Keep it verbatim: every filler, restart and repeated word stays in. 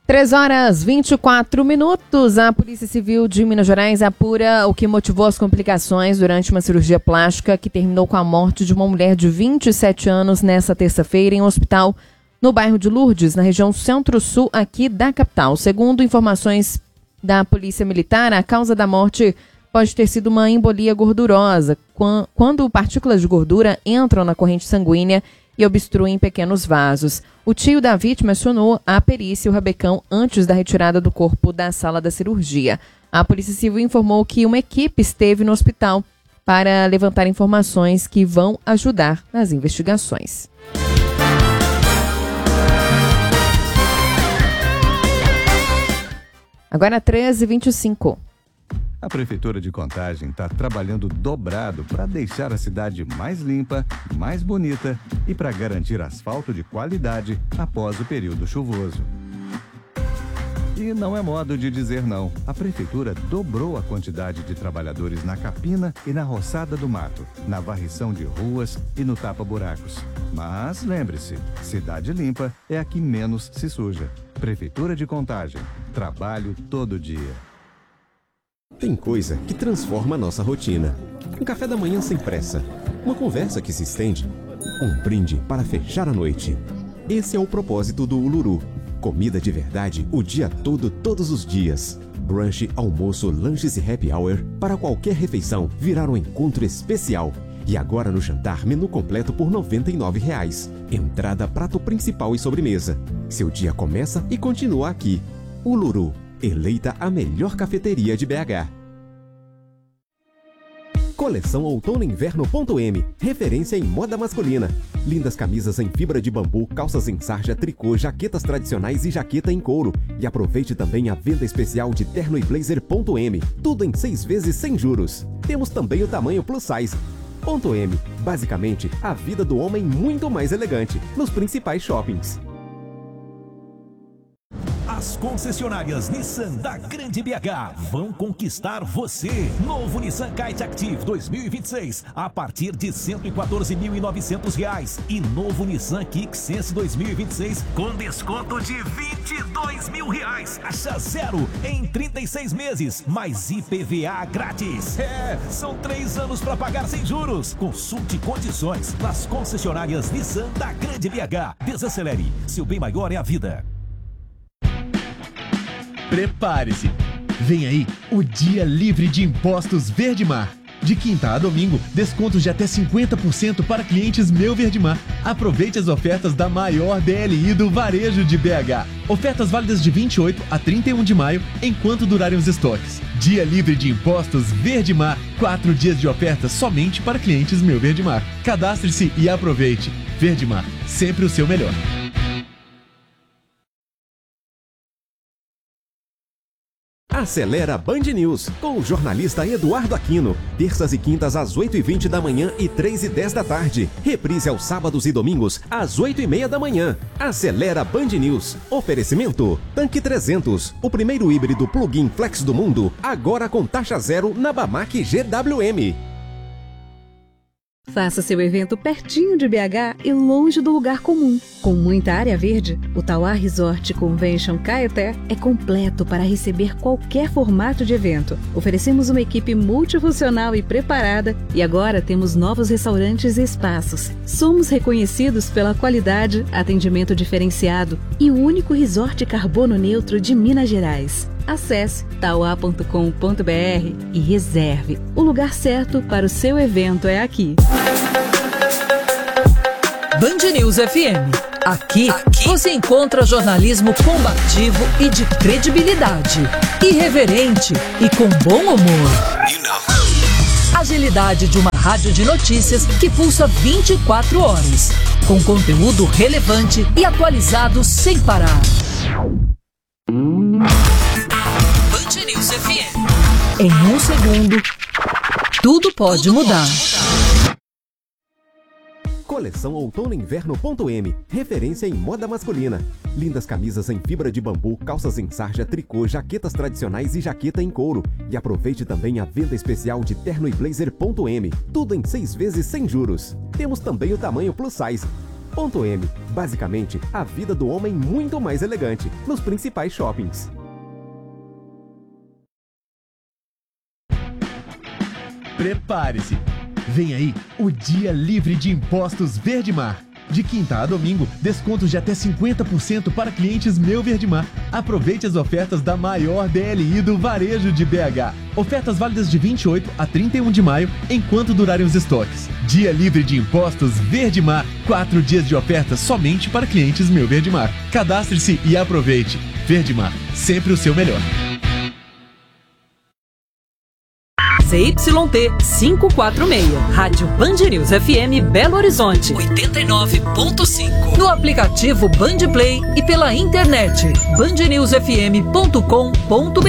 três horas e vinte e quatro minutos. A Polícia Civil de Minas Gerais apura o que motivou as complicações durante uma cirurgia plástica que terminou com a morte de uma mulher de vinte e sete anos nesta terça-feira em um hospital no bairro de Lourdes, na região centro-sul aqui da capital. Segundo informações da Polícia Militar, a causa da morte pode ter sido uma embolia gordurosa, quando partículas de gordura entram na corrente sanguínea e obstruem pequenos vasos. O tio da vítima acionou a perícia e o rabecão antes da retirada do corpo da sala da cirurgia. A Polícia Civil informou que uma equipe esteve no hospital para levantar informações que vão ajudar nas investigações. Agora treze e vinte e cinco. A Prefeitura de Contagem está trabalhando dobrado para deixar a cidade mais limpa, mais bonita e para garantir asfalto de qualidade após o período chuvoso. E não é modo de dizer não. A Prefeitura dobrou a quantidade de trabalhadores na capina e na roçada do mato, na varrição de ruas e no tapa-buracos. Mas lembre-se, cidade limpa é a que menos se suja. Prefeitura de Contagem. Trabalho todo dia. Tem coisa que transforma a nossa rotina. Um café da manhã sem pressa. Uma conversa que se estende. Um brinde para fechar a noite. Esse é o propósito do Uluru. Comida de verdade o dia todo, todos os dias. Brunch, almoço, lanches e happy hour para qualquer refeição virar um encontro especial. E agora no jantar, menu completo por noventa e nove reais. Entrada, prato principal e sobremesa. Seu dia começa e continua aqui. Uluru. Eleita a melhor cafeteria de B H. Coleção Outono Inverno ponto M, referência em moda masculina. Lindas camisas em fibra de bambu, calças em sarja, tricô, jaquetas tradicionais e jaqueta em couro. E aproveite também a venda especial de terno e blazer ponto M, tudo em seis vezes sem juros. Temos também o tamanho plus size. Ponto M, basicamente a vida do homem muito mais elegante, nos principais shoppings. As concessionárias Nissan da Grande B H vão conquistar você. Novo Nissan Kite Active dois mil e vinte e seis a partir de cento e quatorze mil e novecentos reais. E novo Nissan Kicks Sense dois mil e vinte e seis com desconto de vinte e dois mil reais. Taxa zero em trinta e seis meses, mais I P V A grátis. É, são três anos para pagar sem juros. Consulte condições nas concessionárias Nissan da Grande B H. Desacelere, seu bem maior é a vida. Prepare-se! Vem aí o Dia Livre de Impostos Verdemar. De quinta a domingo, descontos de até cinquenta por cento para clientes Meu Verdemar. Aproveite as ofertas da maior D L I do varejo de B H. Ofertas válidas de vinte e oito a trinta e um de maio, enquanto durarem os estoques. Dia Livre de Impostos Verdemar. Quatro dias de ofertas somente para clientes Meu Verdemar. Cadastre-se e aproveite. Verdemar, sempre o seu melhor. Acelera Band News, com o jornalista Eduardo Aquino. Terças e quintas às oito e vinte da manhã e três e dez da tarde. Reprise aos sábados e domingos às oito e meia da manhã. Acelera Band News. Oferecimento Tanque trezentos, o primeiro híbrido plug-in flex do mundo, agora com taxa zero na Bamac G W M. Faça seu evento pertinho de B H e longe do lugar comum. Com muita área verde, o Tauá Resort Convention Caeté é completo para receber qualquer formato de evento. Oferecemos uma equipe multifuncional e preparada e agora temos novos restaurantes e espaços. Somos reconhecidos pela qualidade, atendimento diferenciado e o único resort carbono neutro de Minas Gerais. Acesse tauá ponto com ponto b r e reserve. O lugar certo para o seu evento é aqui. Band News F M. Aqui, aqui você encontra jornalismo combativo e de credibilidade. Irreverente e com bom humor. You know. Agilidade de uma rádio de notícias que pulsa vinte e quatro horas. Com conteúdo relevante e atualizado sem parar. Band News F M. Em um segundo, tudo pode tudo mudar. mudar. Coleção Outono Inverno ponto M, referência em moda masculina. Lindas camisas em fibra de bambu, calças em sarja, tricô, jaquetas tradicionais e jaqueta em couro. E aproveite também a venda especial de terno e blazer ponto M, tudo em seis vezes sem juros. Temos também o tamanho plus size. Ponto M. Basicamente, a vida do homem muito mais elegante, nos principais shoppings. Prepare-se! Vem aí o Dia Livre de Impostos Verdemar. De quinta a domingo, descontos de até cinquenta por cento para clientes Meu Verdemar. Aproveite as ofertas da maior D L I do varejo de B H. Ofertas válidas de vinte e oito a trinta e um de maio, enquanto durarem os estoques. Dia Livre de Impostos Verdemar. Quatro dias de ofertas somente para clientes Meu Verdemar. Cadastre-se e aproveite. Verdemar, sempre o seu melhor. C Y T quinhentos e quarenta e seis, Rádio Band News F M Belo Horizonte, oitenta e nove ponto cinco. No aplicativo Band Play e pela internet band news f m ponto com ponto b r.